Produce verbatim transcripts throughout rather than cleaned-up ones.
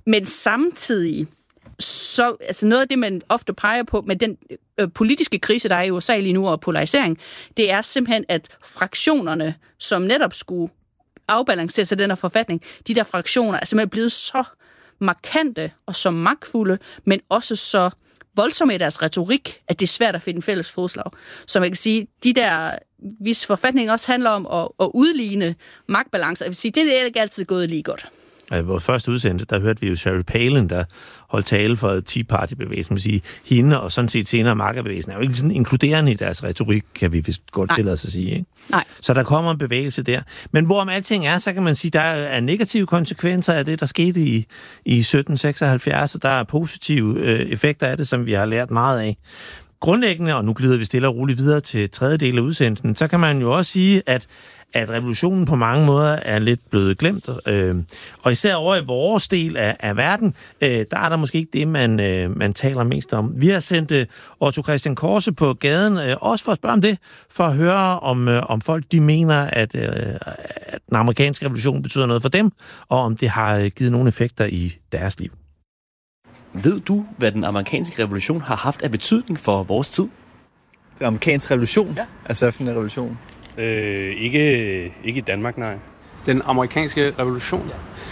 Men samtidig, så altså noget af det, man ofte peger på med den øh, politiske krise, der er i U S A lige nu, og polarisering, det er simpelthen, at fraktionerne, som netop skulle afbalancere sig den her forfatning, de der fraktioner er simpelthen blevet så markante og så magtfulde, men også så voldsomme i deres retorik, at det er svært at finde fælles fodslag. Så man kan sige, de der, hvis forfatningen også handler om at, at udligne magtbalancer, jeg vil sige, det er ikke altid gået lige godt. I vores første udsendelse, der hørte vi jo Sarah Palin, der holdt tale for Tea Party-bevægelsen. Man sige, hende og sådan set senere Markerbevægelsen er jo ikke sådan inkluderende i deres retorik, kan vi vist godt tillade os at sige. Ikke? Nej. Så der kommer en bevægelse der. Men hvorom alting er, så kan man sige, der er negative konsekvenser af det, der skete i, i sytten seksoghalvfjerds, og der er positive øh, effekter af det, som vi har lært meget af. Grundlæggende, og nu glider vi stille og roligt videre til tredje del af udsendelsen, så kan man jo også sige, at at revolutionen på mange måder er lidt blevet glemt. Øh, og især over i vores del af, af verden, øh, der er der måske ikke det, man, øh, man taler mest om. Vi har sendt øh, Otto Christian Korse på gaden, øh, også for at spørge om det, for at høre, om, øh, om folk de mener, at, øh, at den amerikanske revolution betyder noget for dem, og om det har givet nogle effekter i deres liv. Ved du, hvad den amerikanske revolution har haft af betydning for vores tid? Den amerikanske revolution? Ja. Altså, hvad for en revolution? Øh, ikke, ikke i Danmark, nej. Den amerikanske revolution?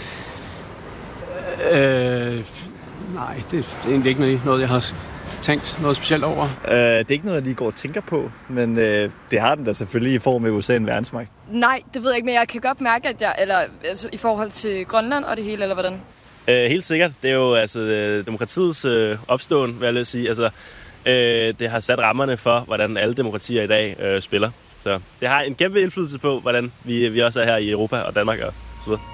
Ja. Øh, nej, det er egentlig ikke noget, noget, jeg har tænkt noget specielt over. Øh, det er ikke noget, jeg lige går og tænker på, men øh, det har den da selvfølgelig i form af U S A en verdensmagt. Nej, det ved jeg ikke, men jeg kan godt mærke, at jeg, eller altså, i forhold til Grønland og det hele, eller hvordan? Øh, helt sikkert. Det er jo altså demokratiets øh, opståen, vil jeg lige sige. Altså, øh, det har sat rammerne for, hvordan alle demokratier i dag øh, spiller. Så det har en kæmpe indflydelse på, hvordan vi, vi også er her i Europa og Danmark og så videre.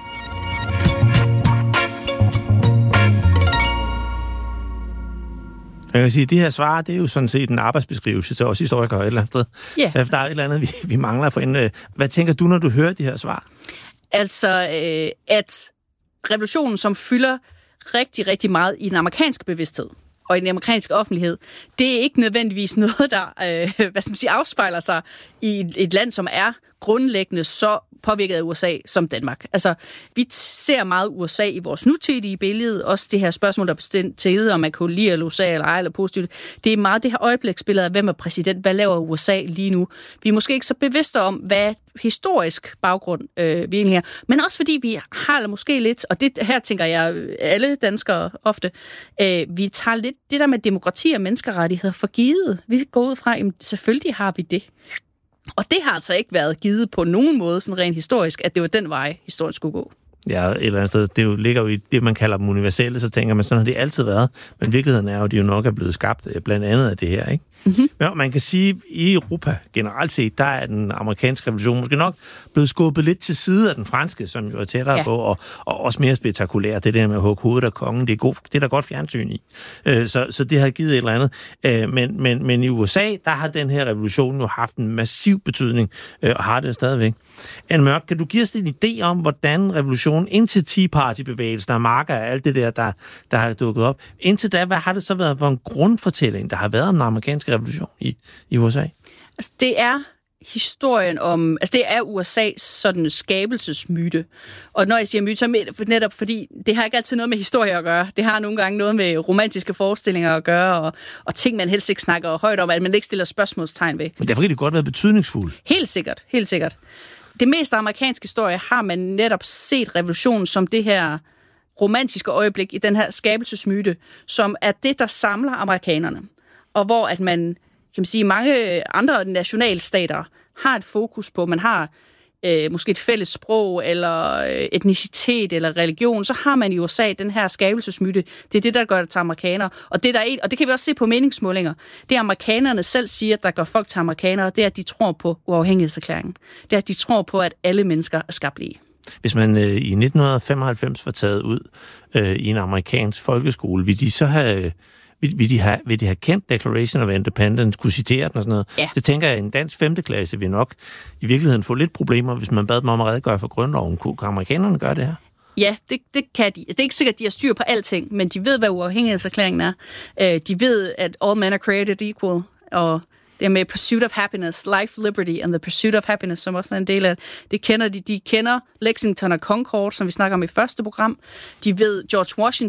Jeg kan sige, at de her svar, det er jo sådan set en arbejdsbeskrivelse til os historikere et eller andet sted. Yeah. Der er et eller andet, vi, vi mangler for en. Hvad tænker du, når du hører de her svar? Altså, øh, at revolutionen, som fylder rigtig, rigtig meget i den amerikanske bevidsthed, og i den amerikanske offentlighed, det er ikke nødvendigvis noget, der øh, hvad skal man sige, afspejler sig i et, et land, som er grundlæggende så påvirket af U S A som Danmark. Altså, vi ser meget U S A i vores nutidige billede, også det her spørgsmål, der er bestemt til, om man kan lide U S A eller ej, eller positivt. Det er meget det her øjebliksbillede af, hvem er præsident, hvad laver U S A lige nu. Vi er måske ikke så bevidste om, hvad historisk baggrund øh, vi egentlig har, men også fordi vi har måske lidt, og det her tænker jeg alle danskere ofte, øh, vi tager lidt det der med demokrati og menneskerettigheder for givet. Vi går ud fra, jamen selvfølgelig har vi det. Og det har altså ikke været givet på nogen måde, sådan rent historisk, at det var den vej, historien skulle gå. Ja, et eller andet sted. Det jo ligger jo i det, man kalder dem universelle, så tænker man, sådan har det altid været. Men virkeligheden er jo, at de jo nok er blevet skabt blandt andet af det her, ikke? Mm-hmm. Men man kan sige, at i Europa generelt set, der er den amerikanske revolution måske nok blevet skubbet lidt til side af den franske, som jo er tættere ja. på, og, og også mere spektakulær. Det der med at hugge hovedet af kongen, det er, god, det er der godt fjernsyn i. Så, så det har givet et eller andet. Men, men, men i U S A, der har den her revolution jo haft en massiv betydning, og har det stadigvæk. Anne Mørk, kan du give os en idé om, hvordan revolutionen indtil Tea Party-bevægelsen og marker og alt det der, der, der har dukket op, indtil da, hvad har det så været for en grundfortælling, der har været om den amerikanske revolution i, i U S A? Altså, det er historien om, altså det er U S A's sådan skabelsesmyte. Og når jeg siger myte, så er det netop fordi, det har ikke altid noget med historie at gøre. Det har nogle gange noget med romantiske forestillinger at gøre, og, og ting, man helst ikke snakker højt om, at man ikke stiller spørgsmålstegn ved. Men derfor kan det godt være betydningsfuldt. Helt sikkert, helt sikkert. Det meste amerikanske historie har man netop set revolutionen som det her romantiske øjeblik i den her skabelsesmyte, som er det, der samler amerikanerne. Og hvor at man, kan man sige, mange andre nationalstater har et fokus på, man har øh, måske et fælles sprog, eller øh, etnicitet, eller religion, så har man i U S A den her skabelsesmyte. Det er det, der gør det til amerikanere. Og det, der er, og det kan vi også se på meningsmålinger. Det amerikanerne selv siger, der gør folk til amerikanere, det er, at de tror på uafhængighedserklæringen. Det er, at de tror på, at alle mennesker er skabt lige. Hvis man øh, i nitten femoghalvfems var taget ud øh, i en amerikansk folkeskole, ville de så have... Vil, vil, de have, vil de have kendt Declaration of Independence, kunne citere den og sådan noget? Ja. Det tænker jeg, en dansk femte klasse vil nok i virkeligheden få lidt problemer, hvis man bad dem om at redegøre for grundloven. Kunne amerikanerne gøre det her? Ja, det, det kan de. Det er ikke sikkert, at de har styr på alting, men de ved, hvad uafhængighedserklæringen er. De ved, at all men are created equal, og det er med pursuit of happiness, life, liberty and the pursuit of happiness, som også er en del af det. Det kender de. De kender Lexington og Concord, som vi snakker om i første program. De ved George